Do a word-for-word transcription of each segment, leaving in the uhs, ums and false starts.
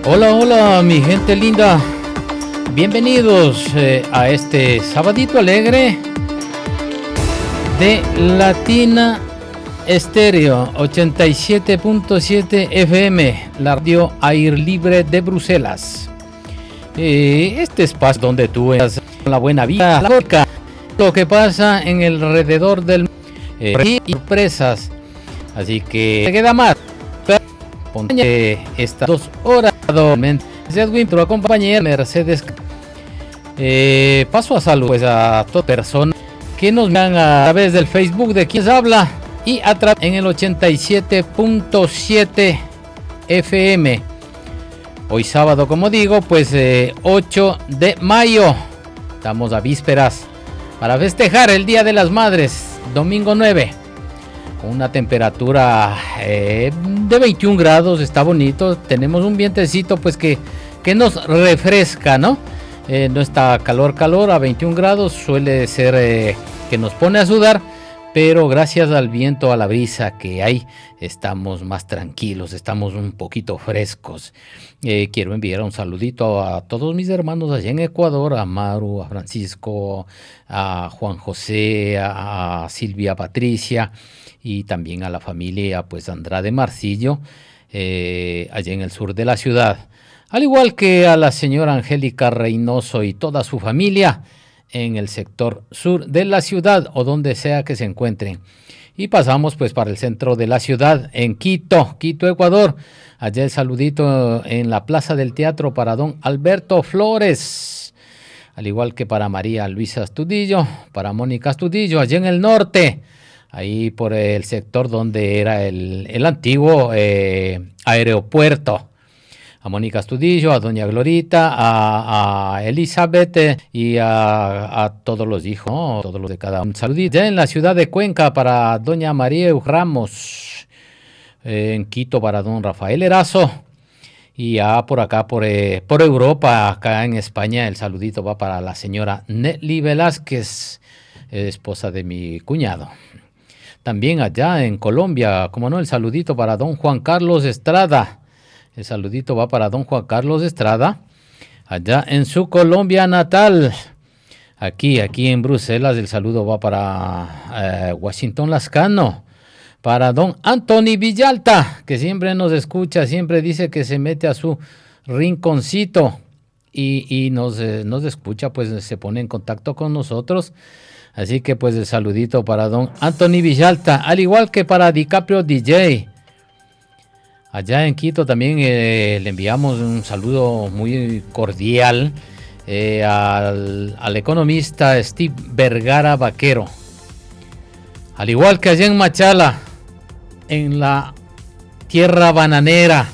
Hola, hola, mi gente linda. Bienvenidos eh, a este sabadito alegre de Latina Estéreo ochenta y siete punto siete F M, la radio aire libre de Bruselas. Eh, este espacio donde tú estás con la buena vida, la boca, lo que pasa en el alrededor del eh, y sorpresas. Así que te queda más. Ponte estas dos horas. Edwin, tu compañera Mercedes. Eh, paso a salud pues a toda persona que nos vean a través del Facebook de quien habla y a través en el ochenta y siete punto siete F M. Hoy sábado, como digo, pues eh, ocho de mayo. Estamos a vísperas para festejar el Día de las Madres, domingo nueve. Con una temperatura eh, de veintiún grados, está bonito. Tenemos un vientecito pues que, que nos refresca, ¿no? Eh, no está calor, calor, a veintiún grados suele ser eh, que nos pone a sudar, pero gracias al viento, a la brisa que hay, estamos más tranquilos, estamos un poquito frescos. Eh, quiero enviar un saludito a todos mis hermanos allá en Ecuador, a Maru, a Francisco, a Juan José, a, a Silvia Patricia y también a la familia pues Andrade Marcillo, eh, allá en el sur de la ciudad. Al igual que a la señora Angélica Reynoso y toda su familia en el sector sur de la ciudad o donde sea que se encuentren. Y pasamos pues para el centro de la ciudad, en Quito, Quito, Ecuador. Allá el saludito en la Plaza del Teatro para don Alberto Flores. Al igual que para María Luisa Astudillo, para Mónica Astudillo, allá en el norte. Ahí por el sector donde era el, el antiguo eh, aeropuerto. A Mónica Astudillo, a doña Glorita, a, a Elizabeth eh, y a, a todos los hijos, ¿no? Todos los de cada uno. Saludito. Ya en la ciudad de Cuenca para doña María Ramos, eh, en Quito para don Rafael Erazo, y ya por acá, por, eh, por Europa, acá en España, el saludito va para la señora Nelly Velázquez, eh, esposa de mi cuñado. También allá en Colombia, como no, el saludito para don Juan Carlos Estrada. El saludito va para don Juan Carlos Estrada, allá en su Colombia natal. Aquí, aquí en Bruselas, el saludo va para eh, Washington Lascano, para don Anthony Villalta, que siempre nos escucha, siempre dice que se mete a su rinconcito y, y nos, eh, nos escucha, pues se pone en contacto con nosotros. Así que pues el saludito para don Anthony Villalta, al igual que para DiCaprio D J. Allá en Quito también eh, le enviamos un saludo muy cordial eh, al, al economista Steve Vergara Vaquero. Al igual que allá en Machala, en la tierra bananera.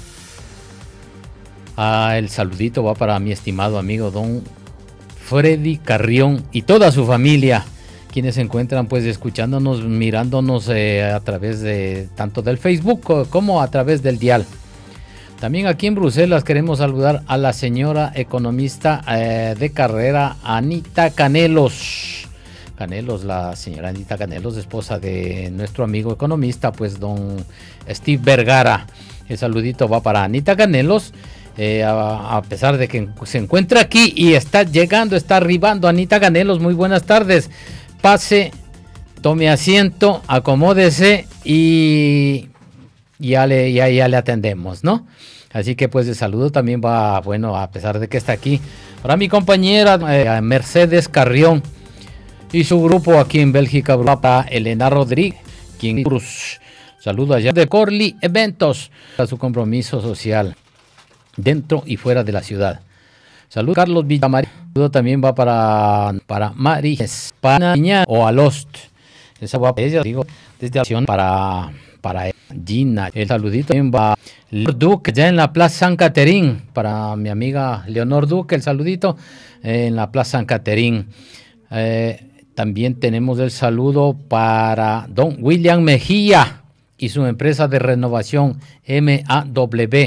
Ah, el saludito va para mi estimado amigo don Freddy Carrión y toda su familia, quienes se encuentran pues escuchándonos, mirándonos eh, a través de tanto del Facebook como a través del dial. También aquí en Bruselas queremos saludar a la señora economista eh, de carrera Anita Canelos. Canelos, la señora Anita Canelos, esposa de nuestro amigo economista, pues don Steve Vergara. El saludito va para Anita Canelos. Eh, a, a pesar de que se encuentra aquí y está llegando, está arribando Anita Canelos, muy buenas tardes. Pase, tome asiento, acomódese y ya le, ya, ya le atendemos, ¿no? Así que pues el saludo también va, bueno, a pesar de que está aquí, para mi compañera eh, Mercedes Carrión y su grupo aquí en Bélgica, para Elena Rodríguez, quien Cruz. Saludo allá de Corley Eventos, a su compromiso social dentro y fuera de la ciudad. Saludos Carlos Villamarín. Saludo también va para, para Mari España o Alost. Esa va para ella, digo, desde acción para, para Gina. El saludito también va Leonor Duque, ya en la Plaza San Caterín. Para mi amiga Leonor Duque, el saludito eh, en la Plaza San Caterín. Eh, también tenemos el saludo para don William Mejía y su empresa de renovación M A W.